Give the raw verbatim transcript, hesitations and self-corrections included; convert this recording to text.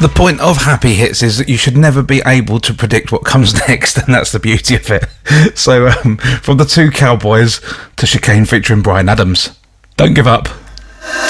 the point of Happy Hits is that you should never be able to predict what comes next, and that's the beauty of it. So, um, from the two cowboys to Chicane featuring Bryan Adams, don't give up.